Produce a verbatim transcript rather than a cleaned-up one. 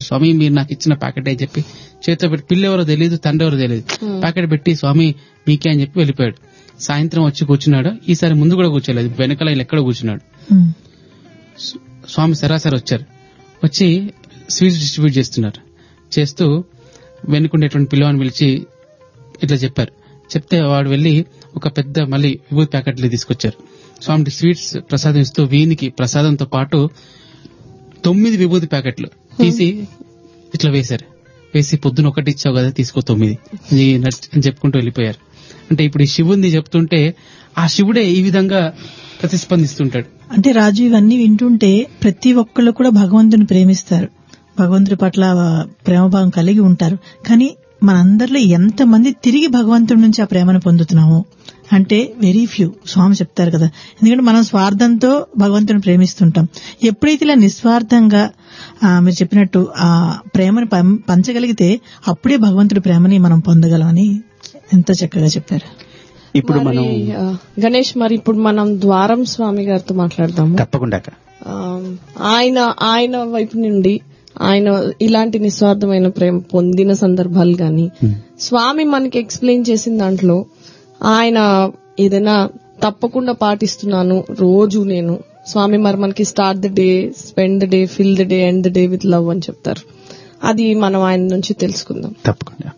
స్వామి మీరు నాకు ఇచ్చిన ప్యాకెట్ అని చెప్పి చేతితో పెట్టి, పిల్ల ఎవరో తెలియదు, తండ్రి ఎవరో తెలియదు, ప్యాకెట్ పెట్టి స్వామి మీకే అని చెప్పి వెళ్ళిపోయాడు. సాయంత్రం వచ్చి కూర్చున్నాడు. ఈసారి ముందు కూడా కూర్చోలేదు, వెనకాల ఎక్కడ కూర్చున్నాడు. స్వామి సరాసరి వచ్చారు. వచ్చి స్వీట్స్ డిస్ట్రిబ్యూట్ చేస్తున్నారు. చేస్తూ వెనుకుండేటువంటి పిల్లవాడిని పిలిచి ఇట్లా చెప్పారు. చెప్తే వాడు వెళ్లి ఒక పెద్ద మళ్ళీ విభూతి ప్యాకెట్లు తీసుకొచ్చారు. స్వామికి స్వీట్స్ ప్రసాదం ఇస్తూ వీనికి ప్రసాదంతో పాటు తొమ్మిది విభూతి ప్యాకెట్లు తీసి ఇట్లా వేశారు. వేసి పొద్దున ఒకటి ఇచ్చావు కదా, తీసుకో తొమ్మిది అని చెప్పుకుంటూ వెళ్ళిపోయారు. అంటే ఇప్పుడు ఈ శివుని చెప్తుంటే ఆ శివుడే ఈ విధంగా ప్రతిస్పందిస్తుంటాడు. అంటే రాజు ఇవన్నీ వింటుంటే ప్రతి ఒక్కళ్ళు కూడా భగవంతుని ప్రేమిస్తారు, భగవంతుడి పట్ల ప్రేమభావం కలిగి ఉంటారు. కానీ మనందరిలో ఎంతమంది తిరిగి భగవంతుడి నుంచి ఆ ప్రేమను పొందుతున్నాము అంటే వెరీ ఫ్యూ. స్వామి చెప్తారు కదా, ఎందుకంటే మనం స్వార్థంతో భగవంతుని ప్రేమిస్తుంటాం. ఎప్పుడైతే ఇలా నిస్వార్థంగా మీరు చెప్పినట్టు ఆ ప్రేమను పంచగలిగితే అప్పుడే భగవంతుడి ప్రేమని మనం పొందగలమని ఎంతో చక్కగా చెప్పారు. ఇప్పుడు మనం గణేష్, మరి ఇప్పుడు మనం ద్వారం స్వామి గారితో మాట్లాడదాము. తప్పకుండా. ఆయన ఆయన వైపు నుండి ఆయన ఇలాంటి నిస్వార్థమైన ప్రేమ పొందిన సందర్భాలు గాని స్వామి మనకి ఎక్స్ప్లెయిన్ చేసిన దాంట్లో ఆయన ఏదైనా తప్పకుండా పాటిస్తున్నాను రోజు నేను, స్వామి మరి మనకి start the day, spend the day, fill the day, end the day with love అని చెప్తారు. అది మనం ఆయన నుంచి తెలుసుకుందాం. తప్పకుండా.